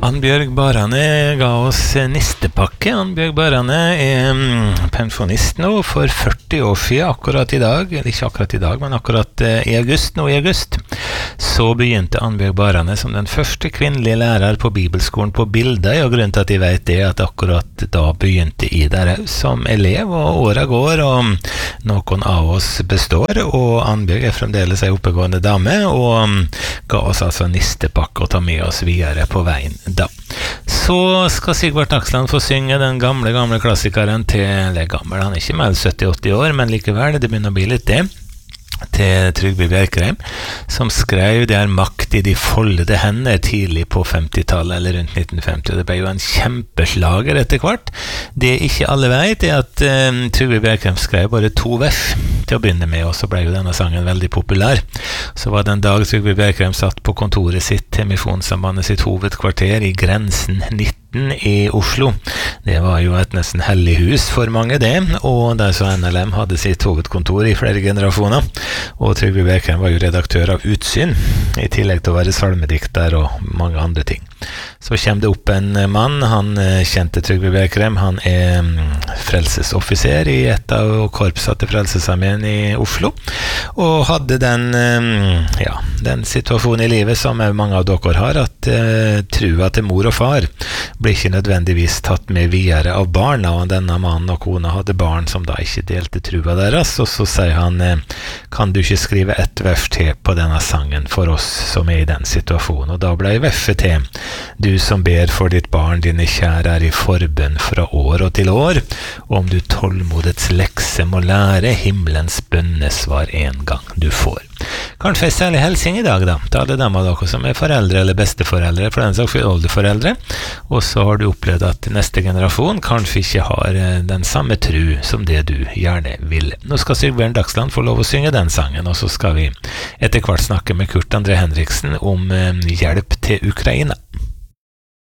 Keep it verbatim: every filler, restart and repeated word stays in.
Annbjørg Barane ga oss nistepakke. Annbjørg Barane er mm, pensjonist nå for førti år siden, akkurat i dag, eller ikke akkurat i dag, men akkurat eh, i august, nå i august, så begynte Annbjørg Barane som den første kvinnelige lærer på Bibelskolen på Bildøy, og grunnen til at jeg vet det er at akkurat da begynte jeg der som elev, og året går, og noen av oss består, og Annbjørg er fremdeles en oppegående dame, og mm, ga oss altså nistepakke og ta med oss videre på veien da. Så skal Sigvart Aksland få synge den gamle, gamle klassikeren til, eller gammel, han er ikke mer sytti åtti år, men likevel, det begynner å bli litt det, til Trygve Bjerkreim, som skrev Det er makt i de foldede hender tidlig på femtitallet, eller rundt nitten femti, og det ble jo en kjempeslager etter hvert. Det ikke alle vet er at um, Trygve Bjerkreim skrev bare to vers til å begynne med, og så ble jo denne sangen veldig populær. Så var det en dag Trygve Bjerkreim satt på kontoret sitt til Misjonssambandet sitt hovedkvarter i Grensen nitten i Oslo. Det var jo et nesten hellig hus for mange det, og der så N L M hadde sitt hovedkontor i flere generasjoner, og Trygve Bjerkreim var jo redaktør av Utsyn, i tillegg til å være salmedikter og mange andre ting. Så kommer det opp en mann, han kjente Trygve Bjerkreim, han er frelsesoffiser i et av korpsene til Frelsesarmeen i Oslo, og hadde den, ja, den situasjonen i livet som mange av dere har, at uh, trua til mor og far blir ikke nødvendigvis tatt med videre av barna, og denne mannen og kona hadde barn som da ikke delte trua deres, og så sier han, kan du ikke skrive ett vers til på denne sangen for oss som er i den situasjonen, og da ble verset til, du som ber for ditt barn, dine kjære er i forbønn fra år og til år, og om du tålmodets lekse må lære, himmelens bønnesvar en gang du får. Kanskje en særlig helsing i dag da, til alle dem av dere som er foreldre eller besteforeldre, for den saks skyld oldeforeldre, og så har du opplevd at neste generasjon kanskje ikke har den samme tru som det du gjerne vil. Nå skal Sigbjørn Dagsland få lov å synge den sangen, og så skal vi etter hvert snakke med Kurt André Henriksen om hjelp til Ukraina.